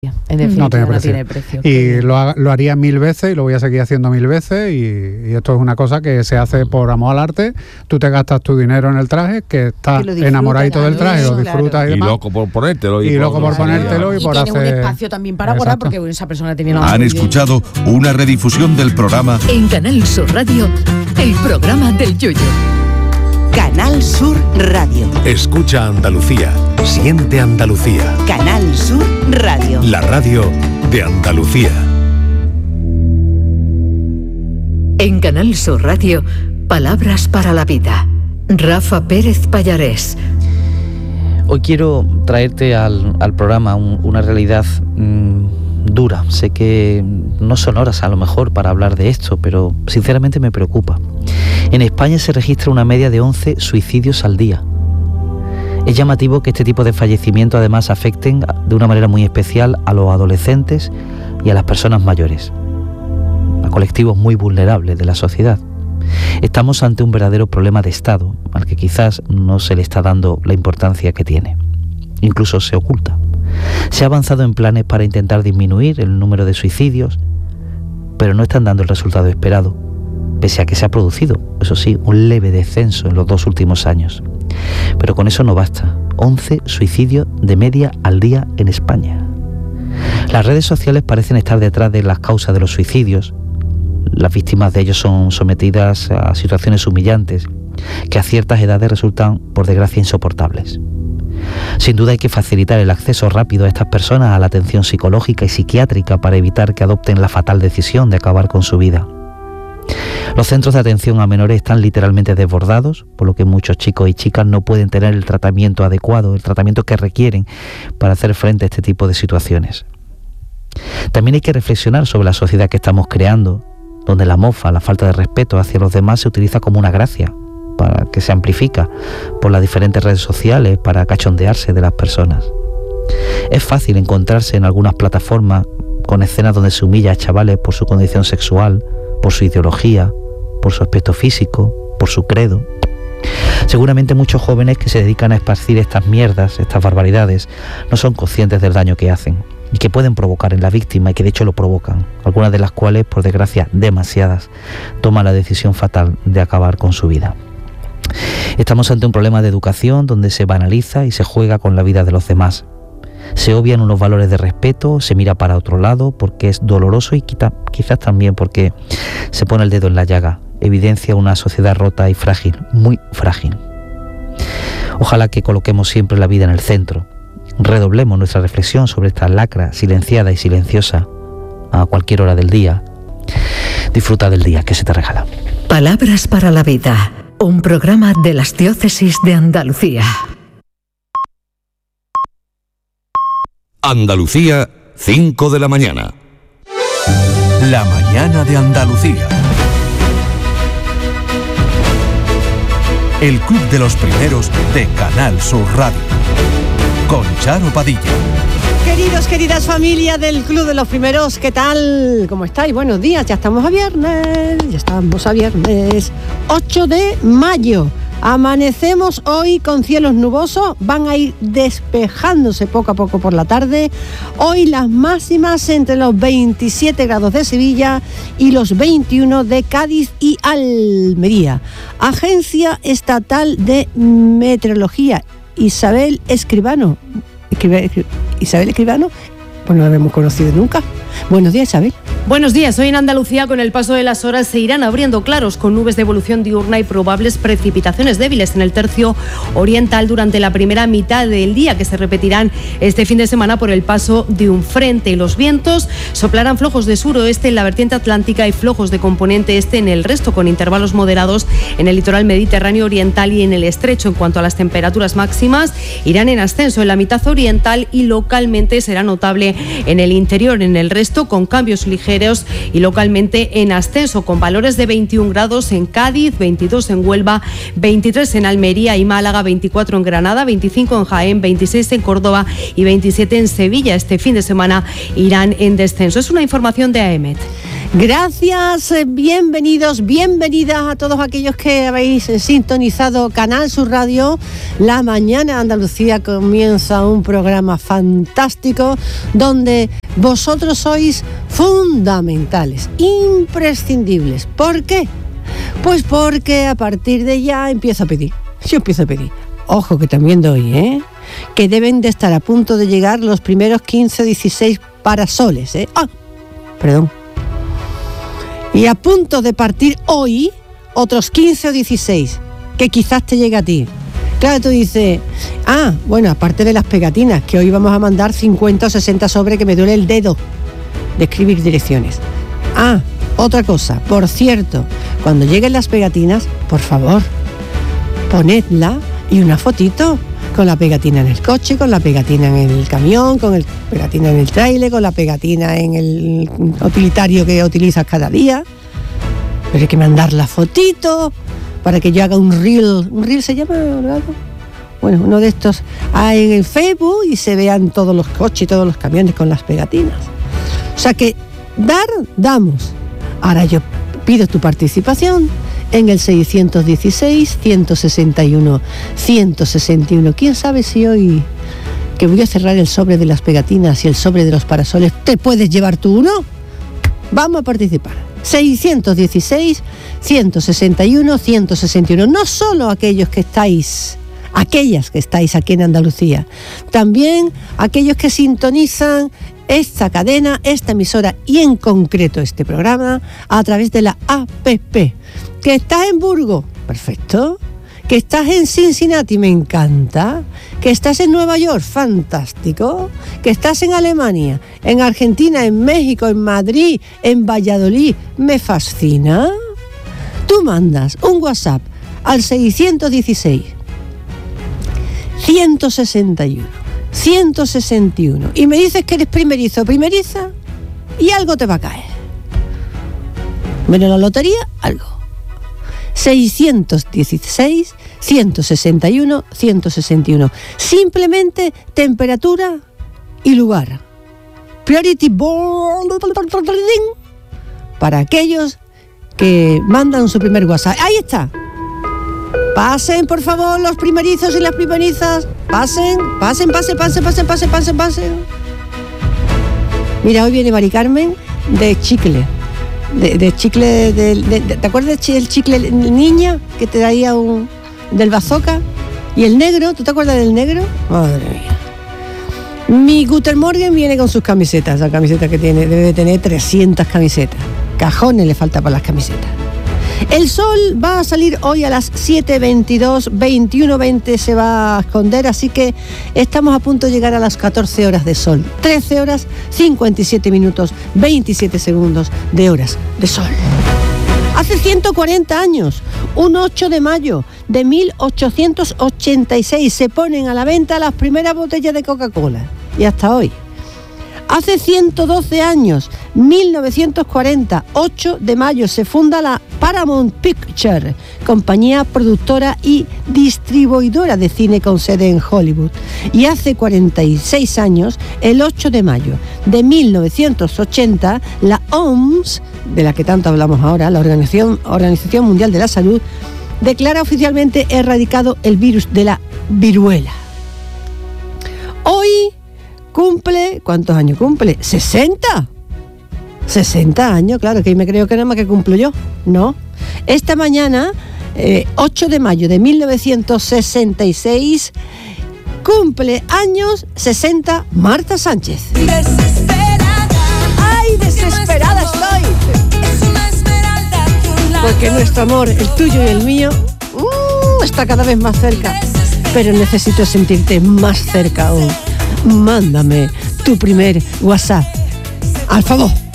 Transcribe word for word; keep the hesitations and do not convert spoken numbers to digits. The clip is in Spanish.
En definitiva, no tiene precio. No tiene precio. Y lo, lo haría mil veces y lo voy a seguir haciendo mil veces y, y esto es una cosa que se hace por amor al arte. Tú te gastas tu dinero en el traje, que estás enamoradito del traje, lo disfrutas claro. y demás. Y loco por ponértelo. Y, y loco por, por ponértelo y, y por tiene hacer... un espacio también para guardar porque esa persona tiene... Una Han escuchado bien. Una redifusión del programa... En Canal Sur Radio, el programa del Yoyo. Canal Sur Radio. Escucha Andalucía. Siente Andalucía. Canal Sur Radio. La radio de Andalucía. En Canal Sur Radio, palabras para la vida. Rafa Pérez Pallarés. Hoy quiero traerte al, al programa un, una realidad mmm, dura. Sé que no son horas a lo mejor para hablar de esto, pero sinceramente me preocupa. En España se registra una media de once suicidios al día. Es llamativo que este tipo de fallecimientos además afecten de una manera muy especial a los adolescentes y a las personas mayores, a colectivos muy vulnerables de la sociedad. Estamos ante un verdadero problema de Estado, al que quizás no se le está dando la importancia que tiene. Incluso se oculta. Se ha avanzado en planes para intentar disminuir el número de suicidios, pero no están dando el resultado esperado, pese a que se ha producido, eso sí, un leve descenso en los dos últimos años. Pero con eso no basta. once suicidios de media al día en España. Las redes sociales parecen estar detrás de las causas de los suicidios. Las víctimas de ellos son sometidas a situaciones humillantes que a ciertas edades resultan, por desgracia, insoportables. Sin duda hay que facilitar el acceso rápido a estas personas a la atención psicológica y psiquiátrica para evitar que adopten la fatal decisión de acabar con su vida. Los centros de atención a menores están literalmente desbordados, por lo que muchos chicos y chicas no pueden tener el tratamiento adecuado, el tratamiento que requieren para hacer frente a este tipo de situaciones. También hay que reflexionar sobre la sociedad que estamos creando, donde la mofa, la falta de respeto hacia los demás se utiliza como una gracia, para que se amplifica por las diferentes redes sociales para cachondearse de las personas. Es fácil encontrarse en algunas plataformas con escenas donde se humilla a chavales por su condición sexual, por su ideología, por su aspecto físico, por su credo. Seguramente muchos jóvenes que se dedican a esparcir estas mierdas, estas barbaridades, no son conscientes del daño que hacen y que pueden provocar en la víctima y que de hecho lo provocan, algunas de las cuales, por desgracia demasiadas, toman la decisión fatal de acabar con su vida. Estamos ante un problema de educación donde se banaliza y se juega con la vida de los demás. Se obvian unos valores de respeto, se mira para otro lado porque es doloroso y quita, quizás también porque se pone el dedo en la llaga, evidencia una sociedad rota y frágil, muy frágil. Ojalá que coloquemos siempre la vida en el centro, redoblemos nuestra reflexión sobre esta lacra silenciada y silenciosa a cualquier hora del día. Disfruta del día que se te regala. Palabras para la vida, un programa de las diócesis de Andalucía. Andalucía, cinco de la mañana. La mañana de Andalucía. El club de los primeros de Canal Sur Radio. Con Charo Padilla. Queridos, queridas familias del Club de los Primeros, ¿qué tal? ¿Cómo estáis? Buenos días, ya estamos a viernes, ya estamos a viernes, ocho de mayo. Amanecemos hoy con cielos nubosos, van a ir despejándose poco a poco por la tarde. Hoy las máximas entre los veintisiete grados de Sevilla y los veintiuno de Cádiz y Almería. Agencia Estatal de Meteorología, Isabel Escribano. Isabel Escribano, pues no la hemos conocido nunca. Buenos días, Isabel. Buenos días. Hoy en Andalucía, con el paso de las horas, se irán abriendo claros con nubes de evolución diurna y probables precipitaciones débiles en el tercio oriental durante la primera mitad del día, que se repetirán este fin de semana por el paso de un frente. Los vientos soplarán flojos de suroeste en la vertiente atlántica y flojos de componente este en el resto, con intervalos moderados en el litoral mediterráneo oriental y en el estrecho. En cuanto a las temperaturas máximas, irán en ascenso en la mitad oriental y localmente será notable en el interior. En el resto, con cambios ligeros y localmente en ascenso, con valores de veintiún grados en Cádiz, veintidós en Huelva, veintitrés en Almería y Málaga, veinticuatro en Granada, veinticinco en Jaén, veintiséis en Córdoba y veintisiete en Sevilla. Este fin de semana irán en descenso. Es una información de A E M E T. Gracias, bienvenidos, bienvenidas a todos aquellos que habéis sintonizado Canal Sur Radio. La mañana Andalucía comienza un programa fantástico donde vosotros sois fundamentales, imprescindibles. ¿Por qué? Pues porque a partir de ya empiezo a pedir. Yo empiezo a pedir. Ojo que también doy, ¿eh? Que deben de estar a punto de llegar los primeros quince o dieciséis parasoles, ¿eh? ¡Ah! Perdón. Y a punto de partir hoy otros quince o dieciséis, que quizás te llegue a ti. Claro, tú dices, ah, bueno, aparte de las pegatinas, que hoy vamos a mandar cincuenta o sesenta sobres, que me duele el dedo de escribir direcciones. Ah, otra cosa, por cierto, cuando lleguen las pegatinas, por favor, ponedla y una fotito con la pegatina en el coche, con la pegatina en el camión, con la pegatina en el tráiler, con la pegatina en el utilitario que utilizas cada día. Pero hay que mandar la fotito para que yo haga un reel. ¿Un reel se llama algo? Bueno, uno de estos ah, en el Facebook y se vean todos los coches y todos los camiones con las pegatinas. O sea que dar, damos. Ahora yo pido tu participación en el seiscientos dieciséis, ciento sesenta y uno, ciento sesenta y uno. ¿Quién sabe si hoy, que voy a cerrar el sobre de las pegatinas y el sobre de los parasoles, te puedes llevar tú uno? Vamos a participar. seiscientos dieciséis, ciento sesenta y uno, ciento sesenta y uno. No solo aquellos que estáis, aquellas que estáis aquí en Andalucía, también aquellos que sintonizan esta cadena, esta emisora y en concreto este programa a través de la A P P. Que estás en Burgos, perfecto. Que estás en Cincinnati, me encanta. Que estás en Nueva York, fantástico. Que estás en Alemania, en Argentina, en México, en Madrid, en Valladolid, me fascina. Tú mandas un WhatsApp al seiscientos dieciséis, ciento sesenta y uno, ciento sesenta y uno y me dices que eres primerizo o primeriza y algo te va a caer. Menos la lotería, algo. seiscientos dieciséis, ciento sesenta y uno, ciento sesenta y uno. Simplemente temperatura y lugar. Priority board para aquellos que mandan su primer WhatsApp. Ahí está. Pasen, por favor, los primerizos y las primerizas. Pasen, pasen, pasen, pasen, pasen, pasen, pasen, pasen. Mira, hoy viene Mari Carmen de Chicle. De, de chicle, de, de, de, ¿te acuerdas del chicle niña que te traía un del bazooka? Y el negro, ¿tú te acuerdas del negro? Madre mía. Mi Guter Morgen viene con sus camisetas, la camiseta que tiene, debe de tener trescientas camisetas. Cajones le falta para las camisetas. El sol va a salir hoy a las siete veintidós, veintiuno veinte se va a esconder, así que estamos a punto de llegar a las catorce horas de sol. trece horas, cincuenta y siete minutos, veintisiete segundos de horas de sol. Hace ciento cuarenta años, un ocho de mayo de mil ochocientos ochenta y seis, se ponen a la venta las primeras botellas de Coca-Cola. Y hasta hoy. Hace ciento doce años, mil novecientos cuarenta, ocho de mayo, se funda la Paramount Pictures, compañía productora y distribuidora de cine con sede en Hollywood. Y hace cuarenta y seis años, el ocho de mayo de mil novecientos ochenta, la O M S, de la que tanto hablamos ahora, la Organización, Organización Mundial de la Salud, declara oficialmente erradicado el virus de la viruela. Hoy cumple, ¿cuántos años cumple? ¿sesenta? sesenta años, claro, que me creo que nada más que cumplo yo. No. Esta mañana, eh, ocho de mayo de mil novecientos sesenta y seis, cumple años sesenta Marta Sánchez. Desesperada. ¡Ay, desesperada estoy! Porque nuestro amor, el tuyo y el mío, uh, está cada vez más cerca. Pero necesito sentirte más cerca aún. Mándame tu primer WhatsApp. Al favor.